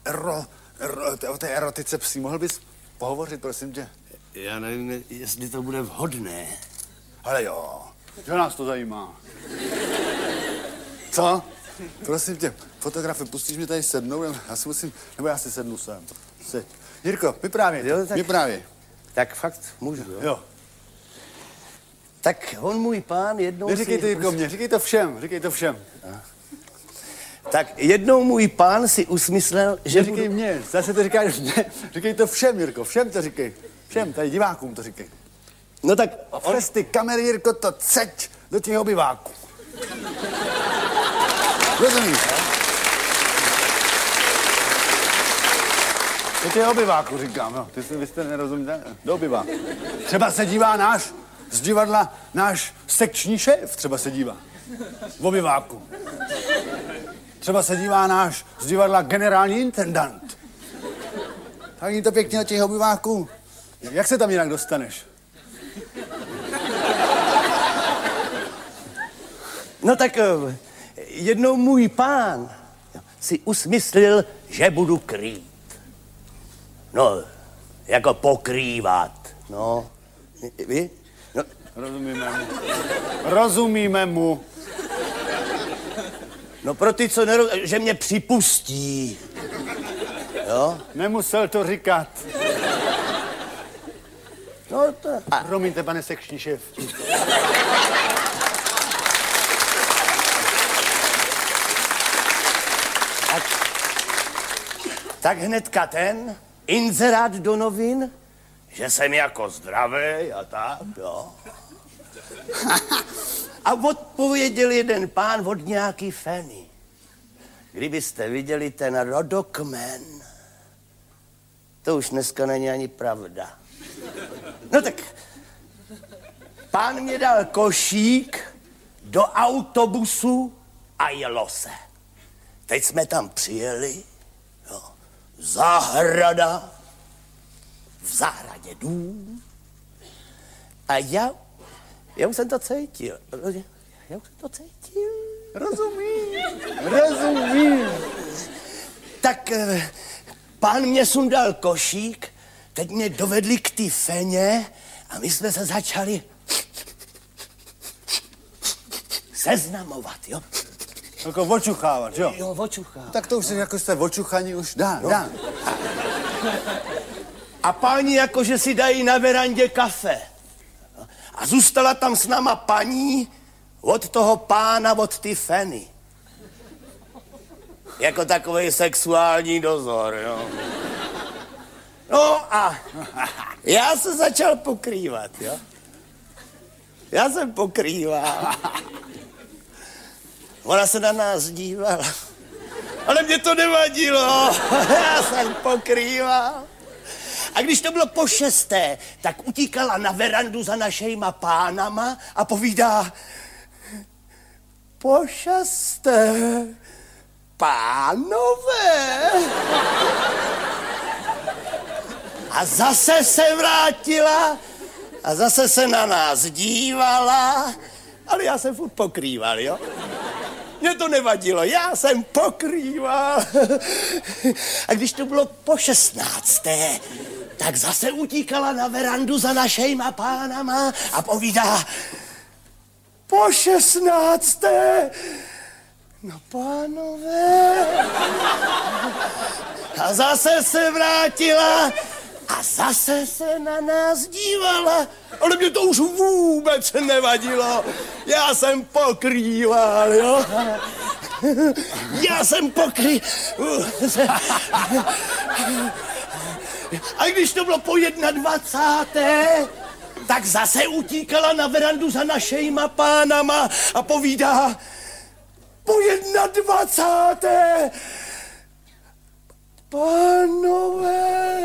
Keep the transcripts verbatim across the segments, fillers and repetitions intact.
ero, ero, o té erotice psí. Mohl bys pohovořit, prosím tě? Já nevím, jestli to bude vhodné. Ale jo, že nás to zajímá. Co? Prosím tě, fotografy, pustíš mě tady sednout? Já si musím, nebo já si sednu sem. Si. Jirko, vyprávěj, jo, tak, vyprávěj. Tak fakt můžu, jo? Jo. Tak on můj pán jednou Neříkej si... to, Jirko, mě, říkej to všem, říkej to všem. A. Tak jednou můj pán si usmyslel, že Neříkej budu... mě, zase to říkáš, ne, říkej to všem, Jirko, všem to říkej. Všem, tady divákům to říkej. No tak... On... Přes ty kamery, Jirko, to ceď do těch obyváků. Rozumíš, ne? Do těch obyváků říkám, no. Ty si, vy jste nerozumíte? Do obyváků. Třeba se dívá náš, z divadla, náš sekční šéf třeba se dívá. V obyváku. Třeba se dívá náš z divadla generální intendant. Tak je to pěkně do těch obyváků. Jak se tam jinak dostaneš? No tak jednou můj pán si usmyslil, že budu krýt. No, jako pokrývat, no. Vy? No. Rozumíme mu. Rozumíme mu. No pro ty, co neroz... že mě připustí. Jo? Nemusel to říkat. No to... A... Promiňte, pane sekční šéf. Tak, tak hnedka ten inzerát do novin, že jsem jako zdravý a tak, jo. A odpověděl jeden pán od nějaký feny. Kdybyste viděli ten rodokmen, to už dneska není ani pravda. No tak, pán mě dal košík do autobusu a jelo se. Teď jsme tam přijeli, jo, zahrada, v zahradě dům a já, já už jsem to cítil, já už jsem to cítil. Rozumím, rozumím. Tak pán mě sundal košík, teď mě dovedli k té feně a my jsme se začali seznamovat, jo. Jako očuchávat, jo? Jo, očuchávat. Tak to už si jako jste očuchaní už dá, jo. dá. A páni jakože si dají na verandě kafe. A zůstala tam s náma paní od toho pána, od ty feny. Jako takový sexuální dozor, jo. No a já se začal pokrývat, jo. Já jsem pokrýval. Ona se na nás dívala. Ale mě to nevadilo. Já jsem pokrýval. A když to bylo po šesté, tak utíkala na verandu za našejma pánama a povídá: po šesté, pánové. A zase se vrátila a zase se na nás dívala, ale já jsem furt pokrýval, jo? Mně to nevadilo, já jsem pokrýval. A když to bylo po šestnácté, tak zase utíkala na verandu za našejma pánama a povídá: po šestnácté, no pánové. A zase se vrátila a zase se na nás dívala. Ale mě to už vůbec nevadilo. Já jsem pokrýval, jo. Já jsem pokrý... A když to bylo po jednadvacáté, tak zase utíkala na verandu za našejma pánama a povídá: po jednadvacáté, pánové.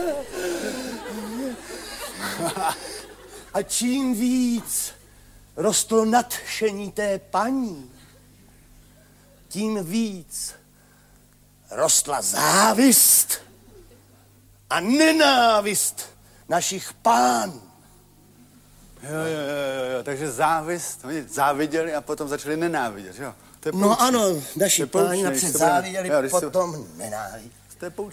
A čím víc rostlo nadšení té paní, tím víc rostla závist a nenávist našich pánů. Jo, jo, jo, jo, takže závist, oni záviděli a potom začali nenávidět, jo? To je no ano, naši páni napřed záviděli, jo, potom nenáviděli. To je